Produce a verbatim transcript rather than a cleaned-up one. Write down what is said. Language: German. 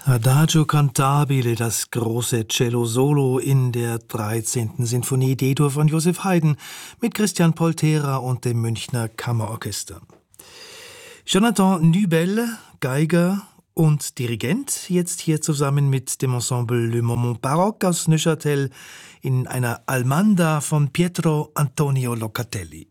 Adagio cantabile, das große Cello-Solo in der dreizehnten Sinfonie D-Dur von Joseph Haydn mit Christian Poltera und dem Münchner Kammerorchester. Jonathan Nubel, Geiger und Dirigent, jetzt hier zusammen mit dem Ensemble Le Moment Baroque aus Neuchâtel in einer Almanda von Pietro Antonio Locatelli.